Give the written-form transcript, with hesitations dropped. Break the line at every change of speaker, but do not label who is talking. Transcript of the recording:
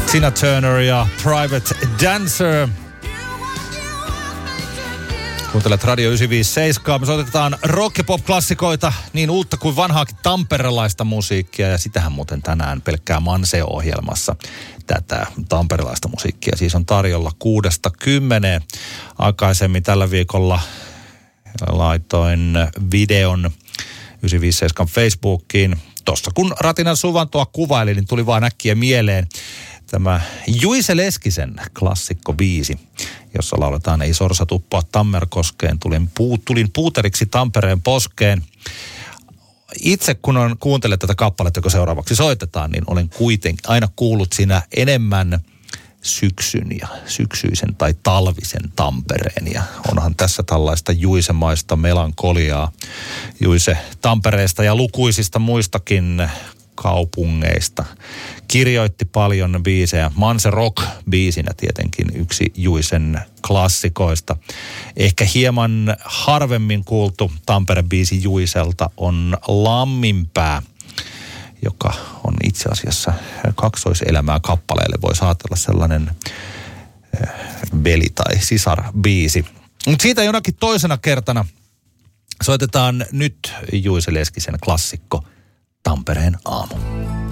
Tina Turner ja Private Dancer. Kuuntelet Radio 957. Me soitetaan rock- ja pop-klassikoita, niin uutta kuin vanhaakin tamperelaista musiikkia. Ja sitähän muuten tänään pelkkää Manse-ohjelmassa tätä tamperelaista musiikkia. Siis on tarjolla 6-10. Aikaisemmin tällä viikolla laitoin videon 957 Facebookiin. Tuossa kun Ratinan Suvantoa kuvaili, niin tuli vaan äkkiä mieleen tämä Juise Leskisen klassikkobiisi, jossa lauletaan Ei sorsa tuppaa Tammerkoskeen, tulin puuteriksi Tampereen poskeen. Itse kun kuuntelen tätä kappaletta, joka seuraavaksi soitetaan, niin olen kuitenkin aina kuullut siinä enemmän syksyn ja syksyisen tai talvisen Tampereen. Ja onhan tässä tällaista juisemaista melankoliaa Juise Tampereesta ja lukuisista muistakin kaupungeista. Kirjoitti paljon biisejä. Manse Rock-biisinä tietenkin yksi Juisen klassikoista. Ehkä hieman harvemmin kuultu Tampere-biisi Juiselta on Lamminpää, joka on itse asiassa kaksoiselämää kappaleelle. Voisi ajatella sellainen veli- tai sisar-biisi. Mutta siitä jonakin toisena kertana soitetaan nyt Juise Leskisen klassikko Tampereen aamu.